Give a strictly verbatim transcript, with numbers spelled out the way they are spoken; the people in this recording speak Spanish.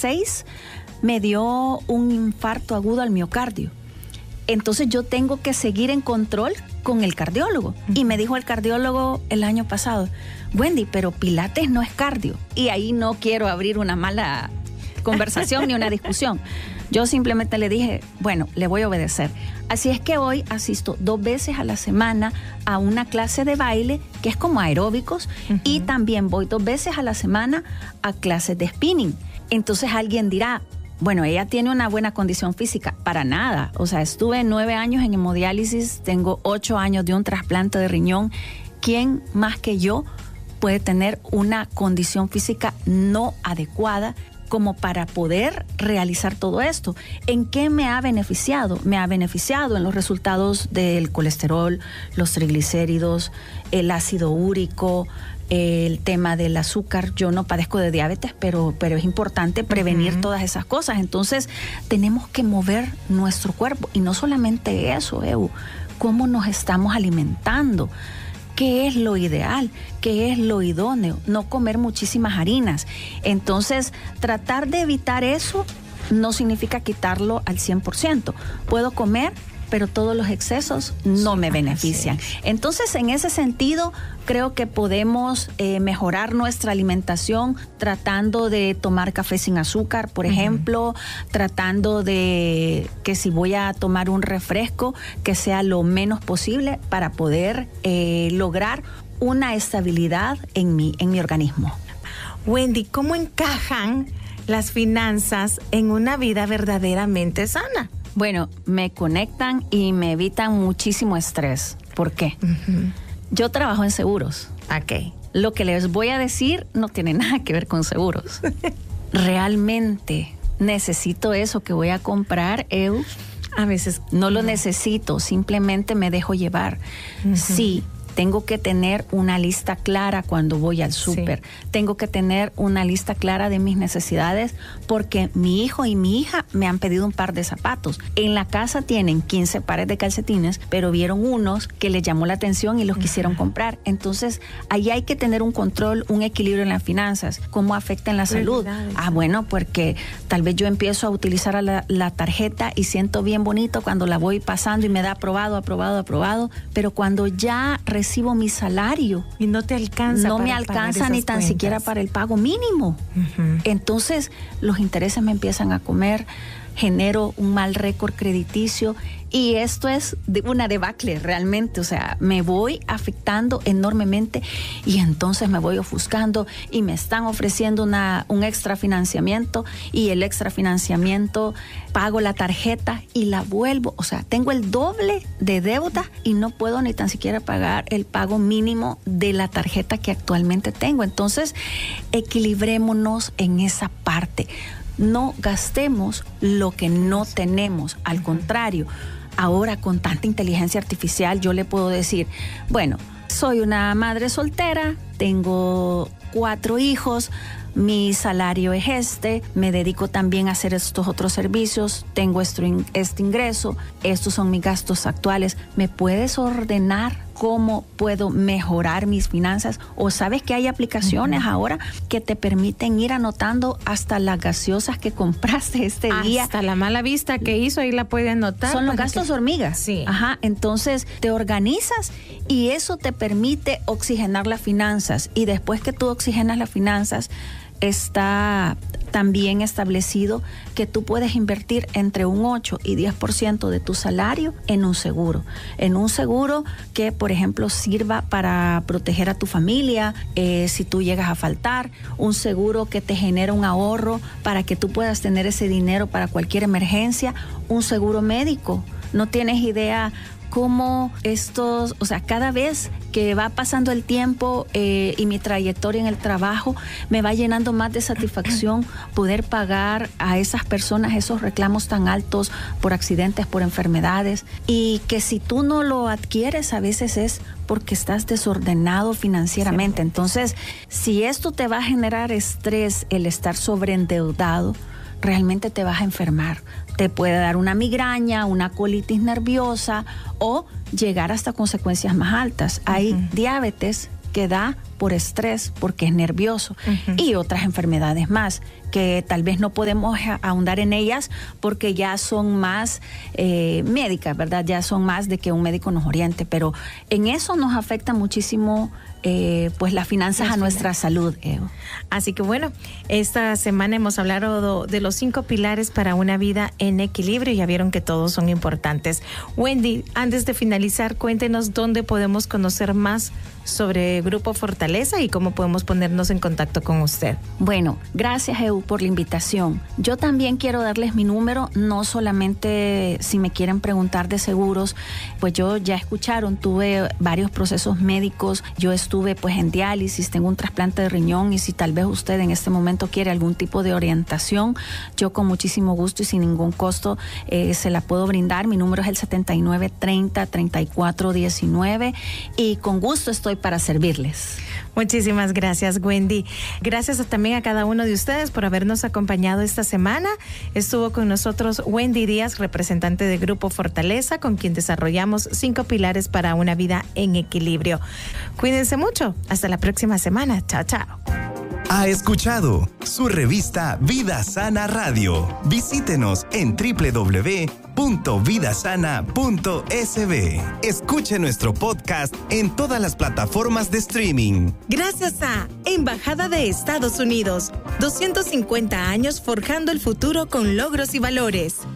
dieciséis me dio un infarto agudo al miocardio. Entonces yo tengo que seguir en control con el cardiólogo. Uh-huh. Y me dijo el cardiólogo el año pasado, Wendy, pero Pilates no es cardio. Y ahí no quiero abrir una mala conversación ni una discusión. Yo simplemente le dije, bueno, le voy a obedecer. Así es que hoy asisto dos veces a la semana a una clase de baile que es como aeróbicos. Uh-huh. Y también voy dos veces a la semana a clases de spinning. Entonces alguien dirá, bueno, ella tiene una buena condición física. Para nada. O sea, estuve nueve años en hemodiálisis, tengo ocho años de un trasplante de riñón. ¿Quién más que yo puede tener una condición física no adecuada como para poder realizar todo esto? ¿En qué me ha beneficiado? Me ha beneficiado en los resultados del colesterol, los triglicéridos, el ácido úrico, el tema del azúcar. Yo no padezco de diabetes, pero, pero es importante prevenir uh-huh. todas esas cosas. Entonces, tenemos que mover nuestro cuerpo. Y no solamente eso, Evo, cómo nos estamos alimentando. ¿Qué es lo ideal? ¿Qué es lo idóneo? No comer muchísimas harinas. Entonces, tratar de evitar eso no significa quitarlo al cien por ciento. Puedo comer, pero todos los excesos no me benefician. Entonces, en ese sentido, creo que podemos eh, mejorar nuestra alimentación tratando de tomar café sin azúcar, por uh-huh. ejemplo, tratando de que si voy a tomar un refresco, que sea lo menos posible para poder eh, lograr una estabilidad en mi, en mi organismo. Wendy, ¿cómo encajan las finanzas en una vida verdaderamente sana? Bueno, me conectan y me evitan muchísimo estrés. ¿Por qué? Uh-huh. Yo trabajo en seguros. Ok. Lo que les voy a decir no tiene nada que ver con seguros. Realmente necesito eso que voy a comprar, Eu. A veces no lo necesito, simplemente me dejo llevar. Uh-huh. Sí. Tengo que tener una lista clara cuando voy al súper. Sí. Tengo que tener una lista clara de mis necesidades porque mi hijo y mi hija me han pedido un par de zapatos. En la casa tienen quince pares de calcetines, pero vieron unos que les llamó la atención y los uh-huh. quisieron comprar. Entonces, ahí hay que tener un control, un equilibrio en las finanzas. ¿Cómo afecta en la salud? Ah, bueno, porque tal vez yo empiezo a utilizar la, la tarjeta y siento bien bonito cuando la voy pasando y me da aprobado, aprobado, aprobado, pero cuando ya recibo mi salario y no te alcanza, no me alcanza ni tan cuentas. Siquiera para el pago mínimo. Uh-huh. Entonces los intereses me empiezan a comer, genero un mal récord crediticio y esto es de una debacle realmente. O sea, me voy afectando enormemente y entonces me voy ofuscando y me están ofreciendo una, un extra financiamiento y el extra financiamiento pago la tarjeta y la vuelvo. O sea, tengo el doble de deuda y no puedo ni tan siquiera pagar el pago mínimo de la tarjeta que actualmente tengo. Entonces, equilibrémonos en esa parte. No gastemos lo que no tenemos. Al contrario, ahora con tanta inteligencia artificial yo le puedo decir, bueno, soy una madre soltera, tengo cuatro hijos, mi salario es este, me dedico también a hacer estos otros servicios, tengo este, este ingreso, estos son mis gastos actuales. ¿Me puedes ordenar cómo puedo mejorar mis finanzas? O sabes que hay aplicaciones uh-huh. ahora que te permiten ir anotando hasta las gaseosas que compraste este hasta día. Hasta la mala vista que hizo, ahí la puede anotar. Son los gastos que... hormigas. Sí. Ajá, entonces te organizas y eso te permite oxigenar las finanzas. Y después que tú oxigenas las finanzas, está también establecido que tú puedes invertir entre un ocho y diez por ciento de tu salario en un seguro. En un seguro que, por ejemplo, sirva para proteger a tu familia eh, si tú llegas a faltar. Un seguro que te genera un ahorro para que tú puedas tener ese dinero para cualquier emergencia. Un seguro médico. No tienes idea cómo estos, o sea, cada vez que va pasando el tiempo eh, y mi trayectoria en el trabajo me va llenando más de satisfacción poder pagar a esas personas esos reclamos tan altos por accidentes, por enfermedades, y que si tú no lo adquieres a veces es porque estás desordenado financieramente. Sí. Entonces, si esto te va a generar estrés, el estar sobreendeudado, realmente te vas a enfermar. Te puede dar una migraña, una colitis nerviosa o llegar hasta consecuencias más altas. Uh-huh. Hay diabetes que da por estrés, porque es nervioso, uh-huh. y otras enfermedades más, que tal vez no podemos ahondar en ellas porque ya son más eh, médicas, ¿verdad? Ya son más de que un médico nos oriente, pero en eso nos afecta muchísimo eh, pues las finanzas a nuestra salud, Evo. Así que bueno, esta semana hemos hablado de los cinco pilares para una vida en equilibrio y ya vieron que todos son importantes. Wendy, antes de finalizar, cuéntenos dónde podemos conocer más sobre Grupo Fortaleza y cómo podemos ponernos en contacto con usted. Bueno, gracias, Eu, por la invitación. Yo también quiero darles mi número, no solamente si me quieren preguntar de seguros, pues yo ya escucharon, tuve varios procesos médicos, yo estuve pues en diálisis, tengo un trasplante de riñón y si tal vez usted en este momento quiere algún tipo de orientación, yo con muchísimo gusto y sin ningún costo eh, se la puedo brindar. Mi número es el setenta y nueve treinta treinta y cuatro diecinueve y con gusto estoy para servirles. Muchísimas gracias, Wendy. Gracias también a cada uno de ustedes por habernos acompañado esta semana. Estuvo con nosotros Wendy Díaz, representante de Grupo Fortaleza, con quien desarrollamos cinco pilares para una vida en equilibrio. Cuídense mucho. Hasta la próxima semana. Chao, chao. Ha escuchado su revista Vida Sana Radio. Visítenos en doble u doble u doble u punto vida sana punto s b. Escuche nuestro podcast en todas las plataformas de streaming. Gracias a Embajada de Estados Unidos, doscientos cincuenta años forjando el futuro con logros y valores.